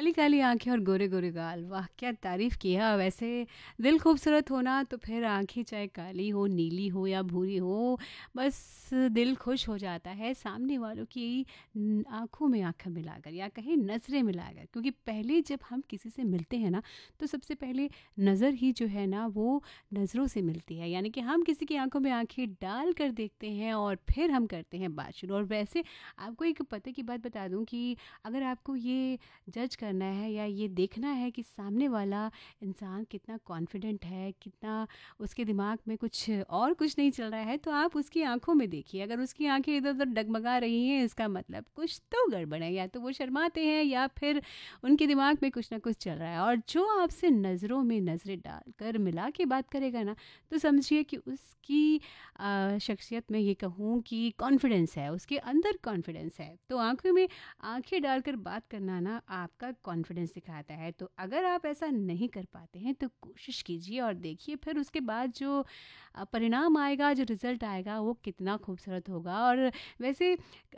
काली काली आंखें और गोरे गोरे गाल, वाह क्या तारीफ किया। वैसे दिल खूबसूरत होना तो फिर आंखें चाहे काली हो, नीली हो या भूरी हो, बस दिल खुश हो जाता है सामने वालों की आंखों में आंखें मिलाकर या कहीं नज़रें मिलाकर। क्योंकि पहले जब हम किसी से मिलते हैं ना, तो सबसे पहले नज़र ही जो है ना वो नज़रों से मिलती है, यानी कि हम किसी की आंखों में आंखें डाल कर देखते हैं और फिर हम करते हैं बात शुरू। और वैसे आपको एक पते की बात बता दूं कि अगर आपको ये जज करना है या ये देखना है कि सामने वाला इंसान कितना कॉन्फिडेंट है, कितना उसके दिमाग में कुछ नहीं चल रहा है, तो आप उसकी आंखों में देखिए। अगर उसकी आंखें इधर उधर डगमगा रही हैं, इसका मतलब कुछ तो गड़बड़ है, या तो वो शर्माते हैं या फिर उनके दिमाग में कुछ ना कुछ चल रहा है। और जो आपसे नज़रों में नज़रें डालकर मिला के बात करेगा ना, तो समझिए कि उसकी शख्सियत में ये कहूँ कि कॉन्फिडेंस है, उसके अंदर कॉन्फिडेंस है। तो आंखों में आंखें डालकर बात करना ना आपका कॉन्फिडेंस दिखाता है। तो अगर आप ऐसा नहीं कर पाते हैं तो कोशिश कीजिए और देखिए, फिर उसके बाद जो परिणाम आएगा, जो रिज़ल्ट आएगा वो कितना खूबसूरत होगा। और वैसे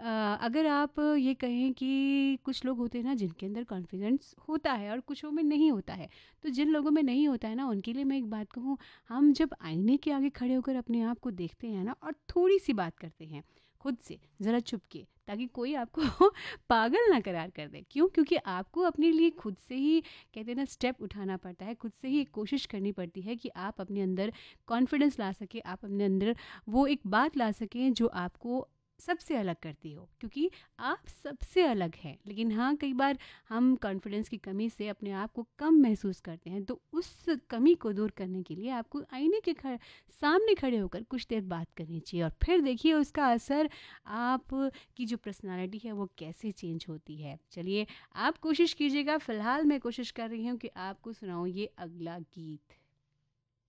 अगर आप ये कहें कि कुछ लोग होते हैं ना जिनके अंदर कॉन्फिडेंस होता है और कुछों में नहीं होता है, तो जिन लोगों में नहीं होता है ना, उनके लिए मैं एक बात कहूँ, हम जब आईने के आगे खड़े होकर अपने आप को देखते हैं ना और थोड़ी सी बात करते हैं खुद से, ज़रा चुप के, ताकि कोई आपको पागल ना करार कर दे। क्यों? क्योंकि आपको अपने लिए खुद से ही कहते हैं ना स्टेप उठाना पड़ता है, खुद से ही एक कोशिश करनी पड़ती है कि आप अपने अंदर कॉन्फिडेंस ला सकें, आप अपने अंदर वो एक बात ला सकें जो आपको सबसे अलग करती हो, क्योंकि आप सबसे अलग हैं। लेकिन हाँ, कई बार हम कॉन्फिडेंस की कमी से अपने आप को कम महसूस करते हैं, तो उस कमी को दूर करने के लिए आपको आईने के सामने खड़े होकर कुछ देर बात करनी चाहिए और फिर देखिए उसका असर आप की जो पर्सनालिटी है वो कैसे चेंज होती है। चलिए, आप कोशिश कीजिएगा। फ़िलहाल मैं कोशिश कर रही हूँ कि आपको सुनाऊँ ये अगला गीत।